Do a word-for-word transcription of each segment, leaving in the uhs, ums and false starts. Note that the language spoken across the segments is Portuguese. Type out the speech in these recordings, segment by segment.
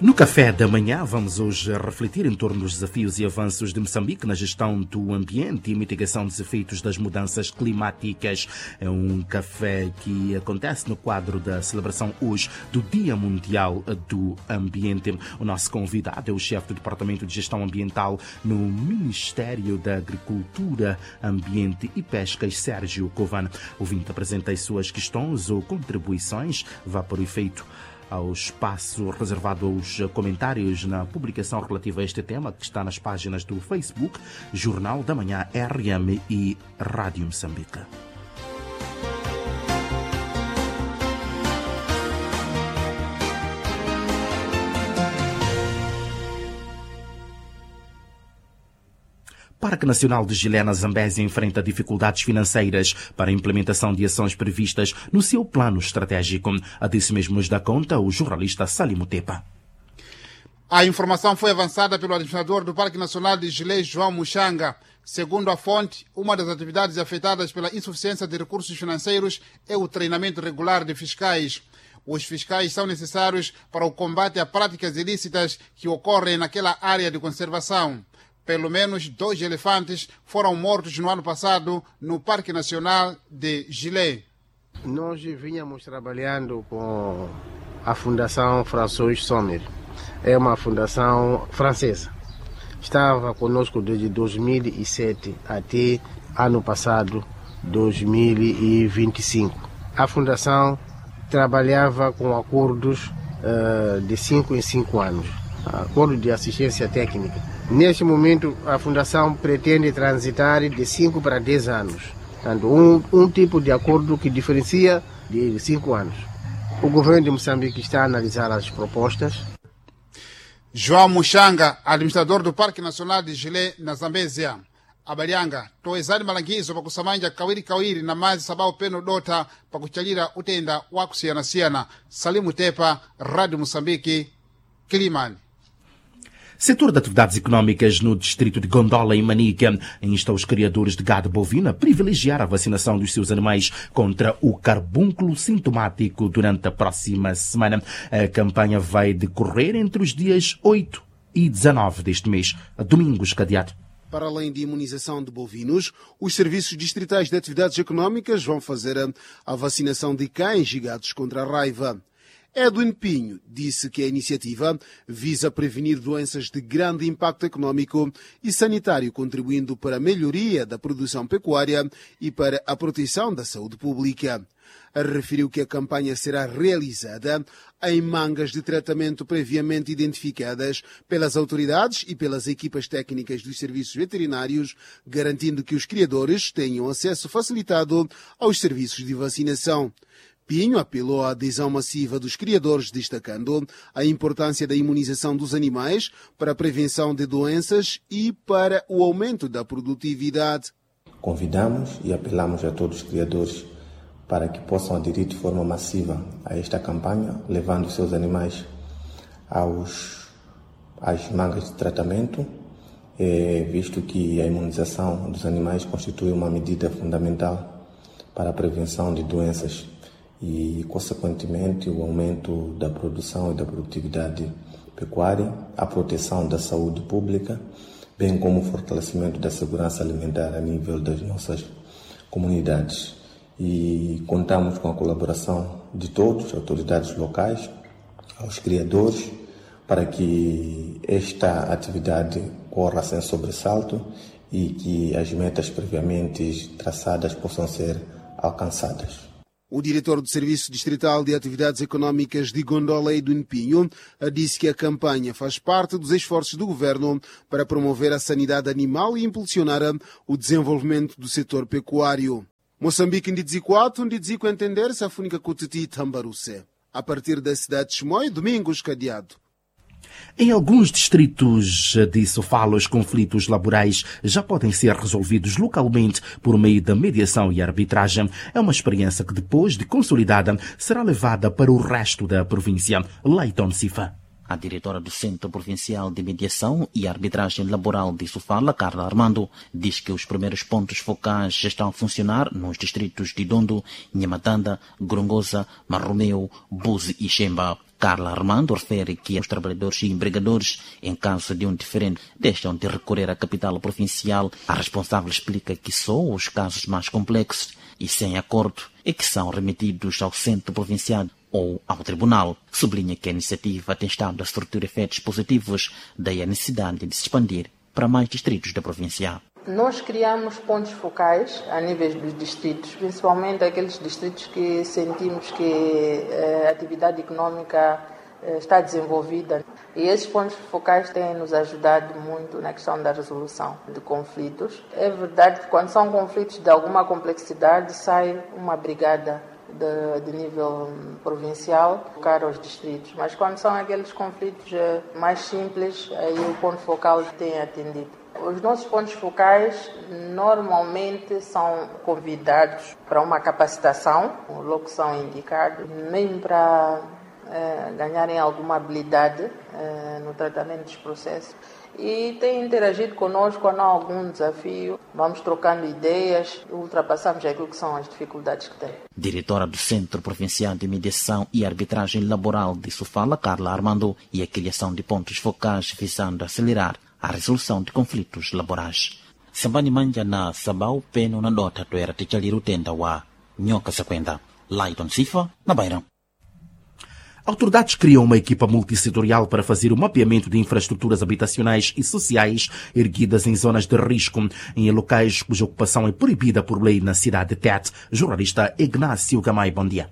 No café da manhã, vamos hoje refletir em torno dos desafios e avanços de Moçambique na gestão do ambiente e mitigação dos efeitos das mudanças climáticas. É um café que acontece no quadro da celebração hoje do Dia Mundial do Ambiente. O nosso convidado é o chefe do Departamento de Gestão Ambiental no Ministério da Agricultura, Ambiente e Pescas, Sérgio Covan. O ouvinte apresenta as suas questões ou contribuições. Vá para o efeito ao espaço reservado aos comentários na publicação relativa a este tema, que está nas páginas do Facebook, Jornal da Manhã R M e Rádio Moçambique. Parque Nacional de Gilé, na Zambésia, enfrenta dificuldades financeiras para a implementação de ações previstas no seu plano estratégico. A disso mesmo nos dá conta o jornalista Salim Tepa. A informação foi avançada pelo administrador do Parque Nacional de Gilé, João Muxanga. Segundo a fonte, uma das atividades afetadas pela insuficiência de recursos financeiros é o treinamento regular de fiscais. Os fiscais são necessários para o combate a práticas ilícitas que ocorrem naquela área de conservação. Pelo menos dois elefantes foram mortos no ano passado no Parque Nacional de Gilé. Nós vínhamos trabalhando com a Fundação François Sommer. É uma fundação francesa. Estava conosco desde dois mil e sete até ano passado, dois mil e vinte e cinco. A fundação trabalhava com acordos uh, de cinco em cinco anos. Acordo de assistência técnica. Neste momento, a Fundação pretende transitar de cinco para dez anos. Portanto, um, um tipo de acordo que diferencia de cinco anos. O governo de Moçambique está a analisar as propostas. João Muxanga, administrador do Parque Nacional de Gilé, na Zambésia. Abalianga, toezani malangizo pakusamanja kawiri kawiri na mazi sabao peno dota pakuchalira utenda wakusiyana-siyana. Salimu Tepa, Rádio Moçambique, Quilimane. Setor de atividades económicas no distrito de Gondola, em Manica, insta os criadores de gado bovino a privilegiar a vacinação dos seus animais contra o carbúnculo sintomático durante a próxima semana. A campanha vai decorrer entre os dias oito e dezanove deste mês, domingos cadeado. Para além de imunização de bovinos, os serviços distritais de atividades económicas vão fazer a vacinação de cães e gatos contra a raiva. Edwin Pinho disse que a iniciativa visa prevenir doenças de grande impacto econômico e sanitário, contribuindo para a melhoria da produção pecuária e para a proteção da saúde pública. Referiu que a campanha será realizada em mangas de tratamento previamente identificadas pelas autoridades e pelas equipas técnicas dos serviços veterinários, garantindo que os criadores tenham acesso facilitado aos serviços de vacinação. Pinho apelou à adesão massiva dos criadores, destacando a importância da imunização dos animais para a prevenção de doenças e para o aumento da produtividade. Convidamos e apelamos a todos os criadores para que possam aderir de forma massiva a esta campanha, levando seus animais aos, às mangas de tratamento, eh, visto que a imunização dos animais constitui uma medida fundamental para a prevenção de doenças e, consequentemente, o aumento da produção e da produtividade pecuária, a proteção da saúde pública, bem como o fortalecimento da segurança alimentar a nível das nossas comunidades. E contamos com a colaboração de todos, autoridades locais, aos criadores, para que esta atividade corra sem sobressalto e que as metas previamente traçadas possam ser alcançadas. O diretor do Serviço Distrital de Atividades Económicas de Gondola, Edwin Pinho, disse que a campanha faz parte dos esforços do governo para promover a sanidade animal e impulsionar o desenvolvimento do setor pecuário. Moçambique em Ndidziquato, Ndidzico entender-se a fúnica cutiti Tambaruse. A partir da cidade de Chimoio, domingos cadeado. Em alguns distritos de Sofala, os conflitos laborais já podem ser resolvidos localmente por meio da mediação e arbitragem. É uma experiência que, depois de consolidada, será levada para o resto da província. Leiton Sifa. A diretora do Centro Provincial de Mediação e Arbitragem Laboral de Sofala, Carla Armando, diz que os primeiros pontos focais já estão a funcionar nos distritos de Dondo, Nhamatanda, Grongosa, Marromeu, Buzi e Xemba. Carla Armando refere que os trabalhadores e empregadores, em caso de um diferendo, deixam de recorrer à capital provincial. A responsável explica que só os casos mais complexos e sem acordo é que são remetidos ao centro provincial ou ao tribunal. Sublinha que a iniciativa tem estado a surtir efeitos positivos, daí a necessidade de se expandir para mais distritos da província. Nós criamos pontos focais a nível dos distritos, principalmente aqueles distritos que sentimos que a atividade econômica está desenvolvida. E esses pontos focais têm nos ajudado muito na questão da resolução de conflitos. É verdade que quando são conflitos de alguma complexidade, sai uma brigada de, de nível provincial para os distritos. Mas quando são aqueles conflitos mais simples, aí o ponto focal tem atendido. Os nossos pontos focais normalmente são convidados para uma capacitação, logo são indicados, mesmo para eh, ganharem alguma habilidade eh, no tratamento dos processos. E têm interagido conosco quando há algum desafio, vamos trocando ideias e ultrapassamos aquilo que são as dificuldades que têm. Diretora do Centro Provincial de Mediação e Arbitragem Laboral de Sofala, Carla Armando, e a criação de pontos focais visando acelerar a resolução de conflitos laborais. Sambani manja na sabau peno na dota to era tichaliru tenda wa nyoka sequenda. Laiton Sifa, na Bairão. Autoridades criam uma equipa multissetorial para fazer o mapeamento de infraestruturas habitacionais e sociais erguidas em zonas de risco, em locais cuja ocupação é proibida por lei na cidade de Tete. Jornalista Ignácio Gamay, bom dia.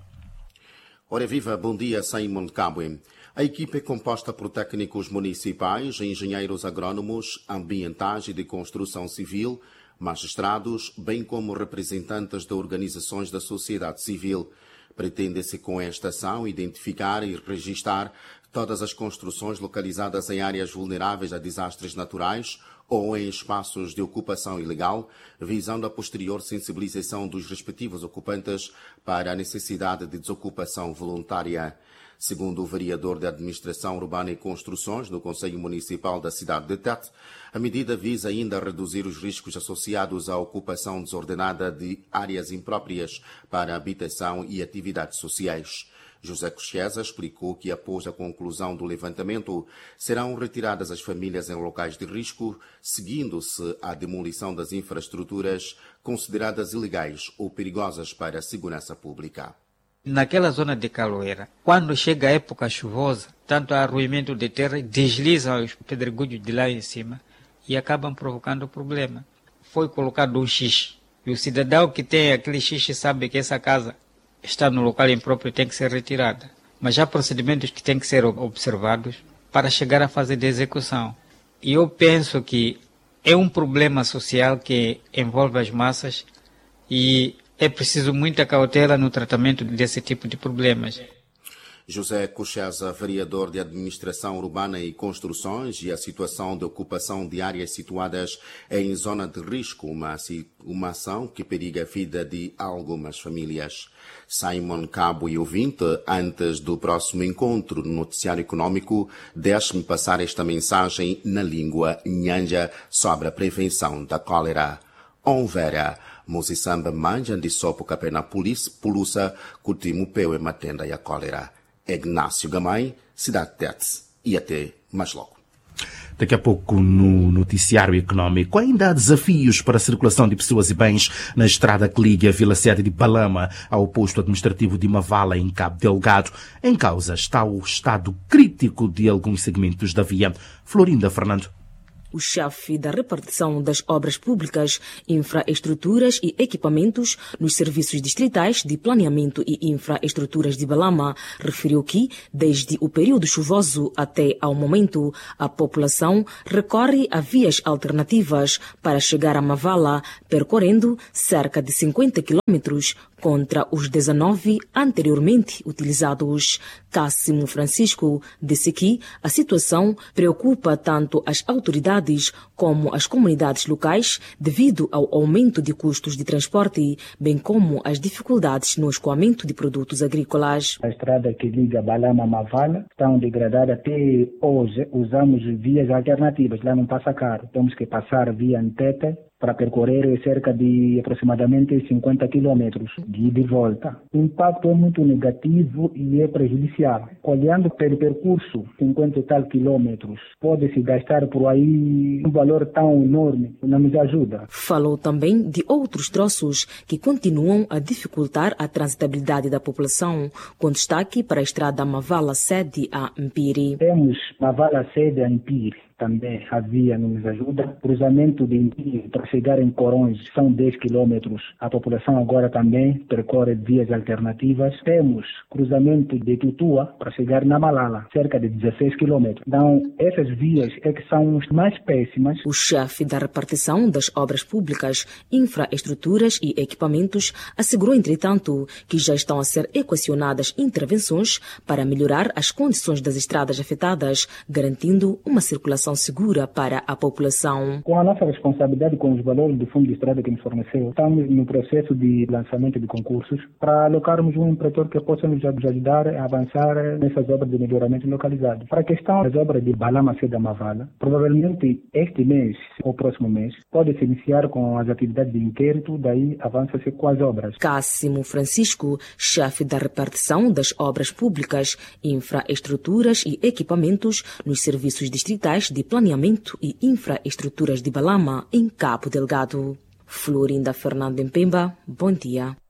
Ora viva, bom dia, Simon Cabwe. A equipe é composta por técnicos municipais, engenheiros agrónomos, ambientais e de construção civil, magistrados, bem como representantes de organizações da sociedade civil. Pretende-se com esta ação identificar e registar todas as construções localizadas em áreas vulneráveis a desastres naturais ou em espaços de ocupação ilegal, visando a posterior sensibilização dos respectivos ocupantes para a necessidade de desocupação voluntária. Segundo o vereador de Administração Urbana e Construções no Conselho Municipal da cidade de Tete, a medida visa ainda reduzir os riscos associados à ocupação desordenada de áreas impróprias para habitação e atividades sociais. José Cocheza explicou que, após a conclusão do levantamento, serão retiradas as famílias em locais de risco, seguindo-se a demolição das infraestruturas consideradas ilegais ou perigosas para a segurança pública. Naquela zona de Caloeira, quando chega a época chuvosa, tanto há arruimento de terra, deslizam os pedregulhos de lá em cima e acabam provocando problema. Foi colocado um xixi, e o cidadão que tem aquele xixi sabe que essa casa está no local impróprio e tem que ser retirada. Mas há procedimentos que têm que ser observados para chegar à fase de execução. E eu penso que é um problema social que envolve as massas e é preciso muita cautela no tratamento desse tipo de problemas. José Cocheza, vereador de Administração Urbana e Construções, e a situação de ocupação de áreas situadas em zona de risco, uma, uma ação que periga a vida de algumas famílias. Simon Cabo e ouvinte, antes do próximo encontro no Noticiário Econômico, deixe-me passar esta mensagem na língua nhanja sobre a prevenção da cólera. Onvera, Mosisamba manjan de sopo capena pulusa, cutimu peu e matenda e a cólera. Ignácio Gamay, Cidade Tete. E até mais logo. Daqui a pouco, no Noticiário Econômico, ainda há desafios para a circulação de pessoas e bens na estrada que liga a Vila Sede de Balama ao posto administrativo de Mavala, em Cabo Delgado. Em causa está o estado crítico de alguns segmentos da via. Florinda Fernando. O chefe da repartição das obras públicas, infraestruturas e equipamentos nos serviços distritais de planeamento e infraestruturas de Balama referiu que, desde o período chuvoso até ao momento, a população recorre a vias alternativas para chegar a Mavala, percorrendo cerca de cinquenta quilômetros contra os dezenove anteriormente utilizados. Cássimo Francisco disse que a situação preocupa tanto as autoridades como as comunidades locais devido ao aumento de custos de transporte, bem como as dificuldades no escoamento de produtos agrícolas. A estrada que liga Balama a Mavala está degradada até hoje. Usamos vias alternativas, lá não passa carro. Temos que passar via Antete para percorrer cerca de aproximadamente cinquenta quilômetros de ida e volta. O impacto é muito negativo e é prejudicial. Olhando pelo percurso, cinquenta e tal quilômetros, pode-se gastar por aí um valor tão enorme, não nos ajuda. Falou também de outros troços que continuam a dificultar a transitabilidade da população, com destaque para a estrada Mavala-Sede a Mpiri. Temos Mavala-Sede a Mpiri. Também a via não nos ajuda. Cruzamento de Mpiri para chegar em Corões são dez quilômetros. A população agora também percorre vias alternativas. Temos cruzamento de Tutua para chegar na Malala, cerca de dezesseis quilômetros. Então, essas vias é que são as mais péssimas. O chefe da repartição das obras públicas, infraestruturas e equipamentos assegurou, entretanto, que já estão a ser equacionadas intervenções para melhorar as condições das estradas afetadas, garantindo uma circulação segura para a população. Com a nossa responsabilidade com os valores do fundo de estrada que nos forneceu, estamos no processo de lançamento de concursos para alocarmos um empreendedor que possa nos ajudar a avançar nessas obras de melhoramento localizado. Para a questão das obras de Balama-Sede a Mavala, provavelmente este mês ou próximo mês pode-se iniciar com as atividades de inquérito, daí avança-se com as obras. Cássimo Francisco, chefe da repartição das obras públicas, infraestruturas e equipamentos nos serviços distritais de planeamento e infraestruturas de Balama, em Cabo Delgado. Florinda Fernando Mpemba, bom dia.